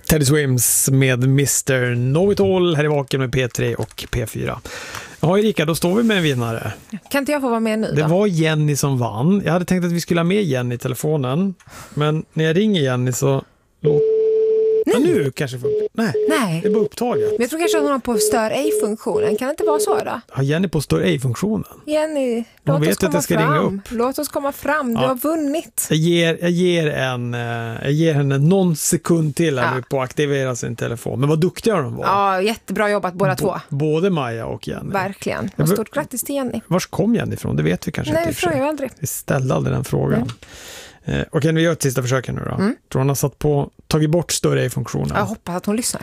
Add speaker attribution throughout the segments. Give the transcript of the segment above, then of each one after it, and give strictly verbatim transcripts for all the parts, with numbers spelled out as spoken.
Speaker 1: Teddy Swims med mister Know-It-All här i Vaken med P tre och P fyra. Ja, Erika, då står vi med en vinnare.
Speaker 2: Kan inte jag få vara med nu då?
Speaker 1: Det var Jenny som vann. Jag hade tänkt att vi skulle ha med Jenny i telefonen. Men när jag ringer Jenny så... Låt... Ja, nu kanske det funkar. Nej,
Speaker 2: Nej,
Speaker 1: det är bara upptaget.
Speaker 2: men jag tror kanske att hon har på stör ej-funktionen. Kan det inte vara så då?
Speaker 1: Har Jenny på stör ej-funktionen?
Speaker 2: Jenny, låt
Speaker 1: vet
Speaker 2: oss
Speaker 1: att jag
Speaker 2: komma
Speaker 1: ska
Speaker 2: fram.
Speaker 1: ringa upp.
Speaker 2: Låt oss komma fram. Du
Speaker 1: Ja.
Speaker 2: har vunnit.
Speaker 1: Jag ger, jag ger, en, eh, jag ger henne någon sekund till här
Speaker 2: Ja.
Speaker 1: nu på att aktivera sin telefon. Men vad duktiga de var.
Speaker 2: Ja, jättebra jobbat båda två.
Speaker 1: B- både Maja och Jenny.
Speaker 2: Verkligen.
Speaker 1: Jag
Speaker 2: Och
Speaker 1: v-
Speaker 2: stort grattis till Jenny.
Speaker 1: Vars kom Jenny ifrån? Det vet vi kanske
Speaker 2: Nej,
Speaker 1: inte.
Speaker 2: vi
Speaker 1: i och för sig.
Speaker 2: frågar ju aldrig.
Speaker 1: Vi ställde aldrig den frågan. Eh, Okej, vi gör ett sista försök här nu då.
Speaker 2: Mm.
Speaker 1: Tror hon har satt på, tagit bort större i funktionen?
Speaker 2: Jag hoppas att hon lyssnar.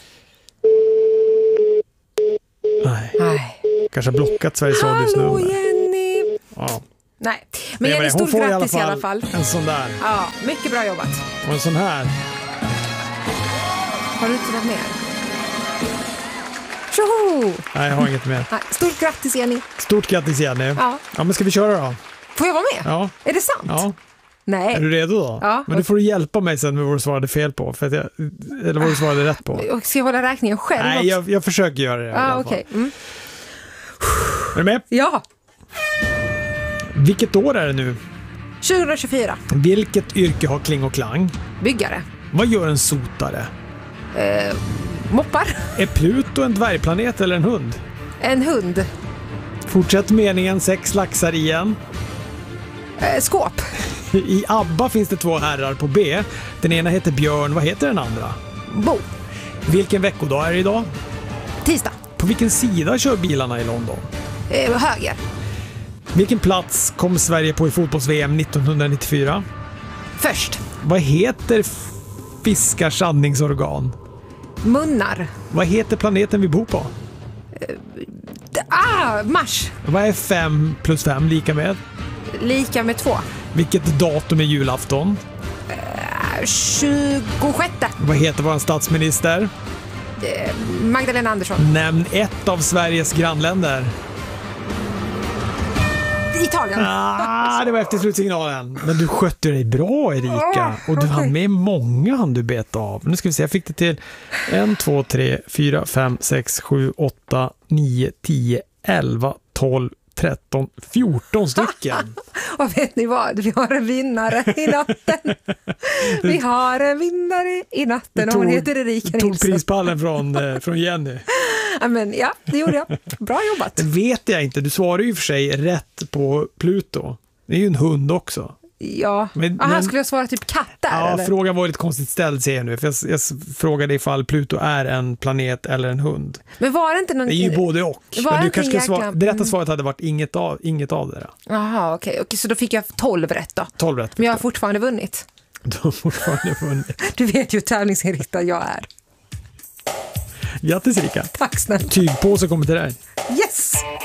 Speaker 1: Nej,
Speaker 2: Nej.
Speaker 1: kanske har blockat Sveriges Radios
Speaker 2: Hallå
Speaker 1: nummer.
Speaker 2: Jenny!
Speaker 1: Ja.
Speaker 2: Nej, men
Speaker 1: Det var
Speaker 2: Jenny,
Speaker 1: det. Hon
Speaker 2: stort
Speaker 1: får
Speaker 2: grattis i alla fall.
Speaker 1: en sån där.
Speaker 2: Ja, mycket bra jobbat.
Speaker 1: Och en sån här.
Speaker 2: Har du inte något mer? Tjoho!
Speaker 1: Nej, jag har inget mer.
Speaker 2: Nej, stort grattis Jenny.
Speaker 1: Stort grattis Jenny.
Speaker 2: Ja.
Speaker 1: Ja, men ska vi köra då?
Speaker 2: Får jag vara med?
Speaker 1: Ja.
Speaker 2: Är det sant?
Speaker 1: Ja.
Speaker 2: Nej.
Speaker 1: Är du redo då?
Speaker 2: Ja.
Speaker 1: Men du får hjälpa mig sen med vad du svarade fel på. För att jag, eller vad du svarade rätt på.
Speaker 2: Och ska jag hålla räkningen själv
Speaker 1: Nej,
Speaker 2: också?
Speaker 1: jag, jag försöker göra det. i
Speaker 2: Ja,
Speaker 1: alla fall.
Speaker 2: okej. Mm.
Speaker 1: Är du med?
Speaker 2: Ja,
Speaker 1: Vilket år är det nu?
Speaker 2: tjugohundratjugofyra.
Speaker 1: Vilket yrke har Kling och Klang?
Speaker 2: Byggare.
Speaker 1: Vad gör en sotare?
Speaker 2: Eh, moppar.
Speaker 1: Är Pluto en dvärgplanet eller en hund?
Speaker 2: En hund.
Speaker 1: Fortsätt meningen, sex laxar igen.
Speaker 2: Eh, skåp.
Speaker 1: I ABBA finns det två herrar på B. Den ena heter Björn, vad heter den andra?
Speaker 2: Bo.
Speaker 1: Vilken veckodag är det idag?
Speaker 2: Tisdag.
Speaker 1: På vilken sida kör bilarna i London?
Speaker 2: Eh, höger.
Speaker 1: Vilken plats kom Sverige på i fotbolls-V M nittonhundranittiofyra?
Speaker 2: Först.
Speaker 1: Vad heter fiskars andningsorgan?
Speaker 2: Munnar.
Speaker 1: Vad heter planeten vi bor på?
Speaker 2: D- Ah, mars.
Speaker 1: Vad är fem plus fem lika med?
Speaker 2: Lika med två.
Speaker 1: Vilket datum är julafton?
Speaker 2: Eh, tjugosjätte.
Speaker 1: Vad heter vår statsminister?
Speaker 2: Eh, Magdalena Andersson.
Speaker 1: Nämn ett av Sveriges grannländer.
Speaker 2: Italien.
Speaker 1: Ah, det var efter slutsignalen. Men du skötte dig bra, Erika. Och du
Speaker 2: okej.
Speaker 1: hann med många han du bet av. Nu ska vi se, jag fick det till ett, två, tre, fyra, fem, sex, sju, åtta, nio, tio, elva, tolv, tretton, fjorton stycken.
Speaker 2: Och vet ni vad? Vi har en vinnare i natten. Vi har en vinnare i natten och hon heter Erika
Speaker 1: tog
Speaker 2: Nilsson.
Speaker 1: prispallen från, eh, från Jenny.
Speaker 2: Ja, men, ja, det gjorde jag. Bra jobbat.
Speaker 1: Det vet jag inte. Du svarar ju för sig rätt på Pluto. Det är ju en hund också.
Speaker 2: Ja,
Speaker 1: Men-
Speaker 2: Aha,
Speaker 1: men-
Speaker 2: skulle jag svara typ katt där?
Speaker 1: Ja,
Speaker 2: eller?
Speaker 1: frågan var lite konstigt ställd, ser jag nu. För jag, jag frågade ifall Pluto är en planet eller en hund.
Speaker 2: Men var det inte någon...
Speaker 1: Det är ju både och.
Speaker 2: Var
Speaker 1: Men
Speaker 2: det
Speaker 1: du kanske ska
Speaker 2: inte
Speaker 1: svara,
Speaker 2: jäkla-
Speaker 1: det rätta
Speaker 2: Mm.
Speaker 1: svaret hade varit inget av, inget av det där.
Speaker 2: Jaha, okej. Okej, så då fick jag tolv rätt då.
Speaker 1: tolv rätt.
Speaker 2: Men jag har fortfarande vunnit.
Speaker 1: Du har fortfarande vunnit.
Speaker 2: Du vet ju hur tävlingsinriktad jag är.
Speaker 1: Grattis, Erika.
Speaker 2: Tack snälla.
Speaker 1: Tygpåse kommer till dig.
Speaker 2: Yes!